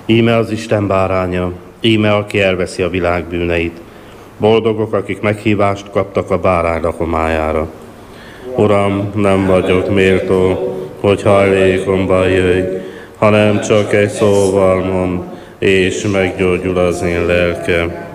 Íme az Isten báránya, íme aki elveszi a világ bűneit. Boldogok, akik meghívást kaptak a bárány lakomájára. Uram, nem vagyok méltó, hogy hajlékomban jöjj, hanem csak egy szóval mond, és meggyógyul az én lelkem.